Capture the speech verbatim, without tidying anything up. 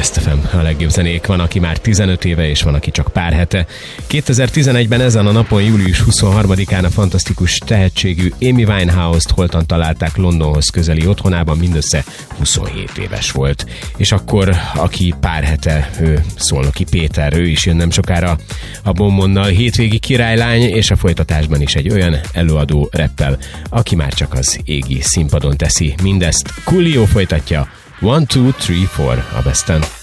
Best ef em, a legjobb zenék. Van, aki már tizenöt éve, és van, aki csak pár hete. kétezer-tizenegyben ezen a napon, július huszonharmadikán a fantasztikus tehetségű Amy Winehouse-t holtan találták Londonhoz közeli otthonában, mindössze huszonhét éves volt. És akkor, aki pár hete, ő Szolnoki Péter, ő is jön nem sokára a Bombonnal, hétvégi királylány, és a folytatásban is egy olyan előadó rappel, aki már csak az égi színpadon teszi mindezt. Coolio folytatja. One, two, three, four a Besten.